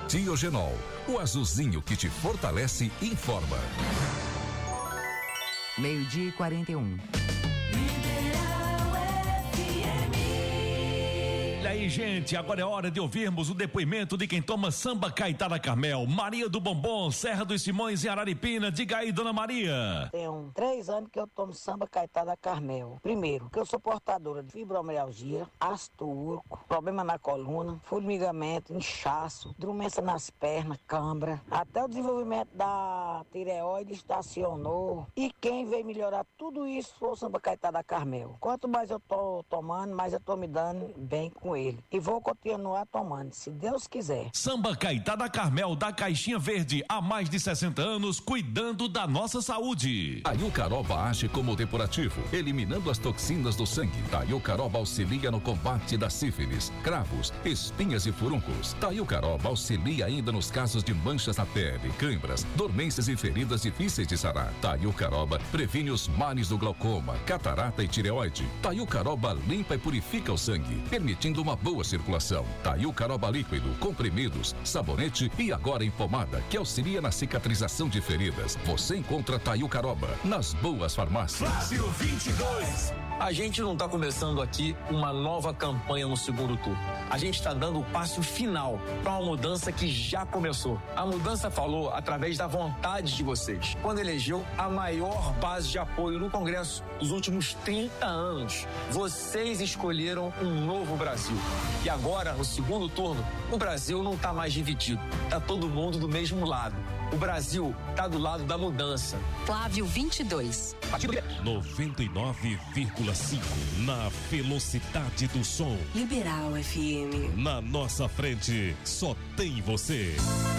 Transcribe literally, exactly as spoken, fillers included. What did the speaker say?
Tiogenol, o azulzinho que te fortalece e informa. Meio-dia e quarenta e um. E aí, gente, agora é hora de ouvirmos o depoimento de quem toma samba Caetá da Carmel, Maria do Bombom, Serra dos Simões e Araripina. Diga aí, dona Maria. Tem três anos que eu tomo samba Caetá da Carmel. Primeiro, que eu sou portadora de fibromialgia, ácido úrico, problema na coluna, formigamento, inchaço, dormência nas pernas, cãibra, até o desenvolvimento da tireoide estacionou. E quem veio melhorar tudo isso foi o samba Caetá da Carmel. Quanto mais eu tô tomando, mais eu tô me dando bem com ele. E vou continuar tomando, se Deus quiser. Samba Caetá da Carmel, da Caixinha Verde, há mais de sessenta anos, cuidando da nossa saúde. Taiucaroba age como depurativo, eliminando as toxinas do sangue. Taiucaroba auxilia no combate da sífilis, cravos, espinhas e furuncos. Taiucaroba auxilia ainda nos casos de manchas na pele, câimbras, dormências e feridas difíceis de sarar. Taiucaroba previne os males do glaucoma, catarata e tireoide. Taiucaroba limpa e purifica o sangue, permitindo uma boa circulação. Taiucaroba líquido, comprimidos, sabonete e agora em pomada, que auxilia na cicatrização de feridas. Você encontra Taiucaroba nas boas farmácias. Flávio vinte e dois. A gente não está começando aqui uma nova campanha no segundo turno. A gente está dando o passo final para uma mudança que já começou. A mudança falou através da vontade de vocês, quando elegeu a maior base de apoio no Congresso dos últimos trinta anos. Vocês escolheram um novo Brasil. E agora, no segundo turno, o Brasil não está mais dividido. Está todo mundo do mesmo lado. O Brasil está do lado da mudança. Flávio vinte e dois. noventa e nove vírgula cinco na velocidade do som. Liberal F M. Na nossa frente, só tem você.